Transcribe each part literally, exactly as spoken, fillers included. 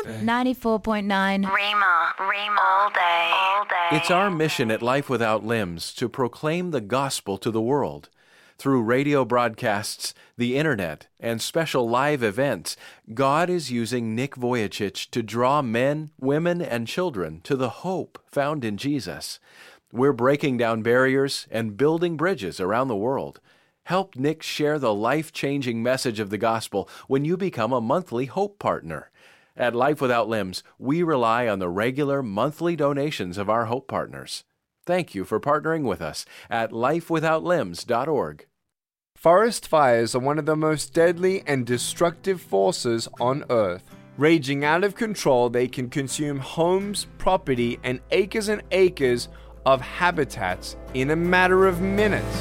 ninety-four point nine Rhema, Rhema, all day, all day. It's our mission at Life Without Limbs to proclaim the gospel to the world. Through radio broadcasts, the internet, and special live events, God is using Nick Vujicic to draw men, women, and children to the hope found in Jesus. We're breaking down barriers and building bridges around the world. Help Nick share the life-changing message of the gospel when you become a monthly Hope Partner. At Life Without Limbs, we rely on the regular monthly donations of our Hope Partners. Thank you for partnering with us at life without limbs dot org. Forest fires are one of the most deadly and destructive forces on Earth. Raging out of control, they can consume homes, property, and acres and acres of habitats in a matter of minutes.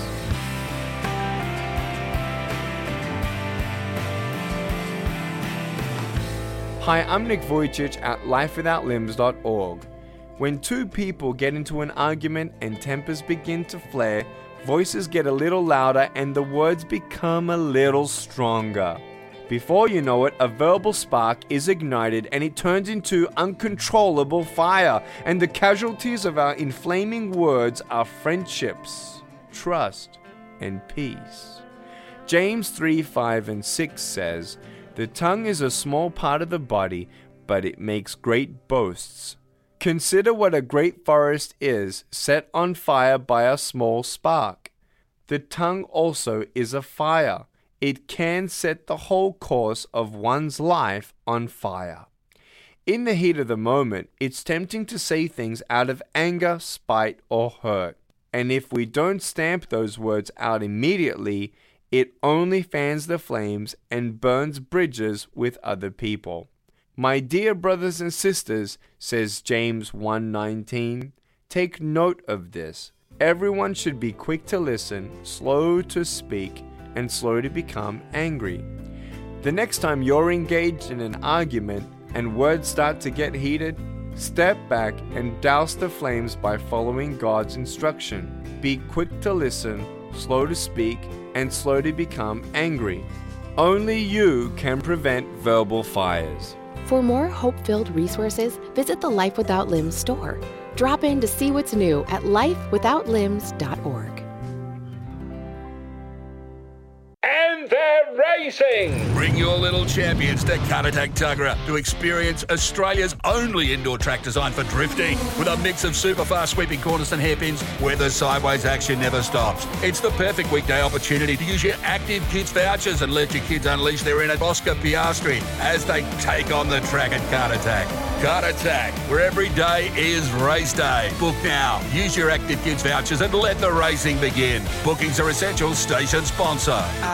Hi, I'm Nick Vujicic at life without limbs dot org. When two people get into an argument and tempers begin to flare, voices get a little louder and the words become a little stronger. Before you know it, a verbal spark is ignited and it turns into uncontrollable fire, and the casualties of our inflaming words are friendships, trust, and peace. James three, five, and six says, "The tongue is a small part of the body, but it makes great boasts. Consider what a great forest is, set on fire by a small spark. The tongue also is a fire. It can set the whole course of one's life on fire." In the heat of the moment, it's tempting to say things out of anger, spite, or hurt. And if we don't stamp those words out immediately, it only fans the flames and burns bridges with other people. "My dear brothers and sisters," says James one nineteen, "take note of this. Everyone should be quick to listen, slow to speak, and slow to become angry." The next time you're engaged in an argument and words start to get heated, step back and douse the flames by following God's instruction. Be quick to listen, slow to speak, and slow to become angry. Only you can prevent verbal fires. For more hope-filled resources, visit the Life Without Limbs store. Drop in to see what's new at life without limbs dot org. And they're racing! Bring your little champions to Caratak Tuggerah to experience Australia's only indoor track designed for drifting, with a mix of super fast sweeping corners and hairpins where the sideways action never stops. It's the perfect weekday opportunity to use your Active Kids vouchers and let your kids unleash their inner Oscar Piastri as they take on the track at Caratak. Caratak, where every day is race day. Book now. Use your Active Kids vouchers and let the racing begin. Bookings are essential. Station sponsor.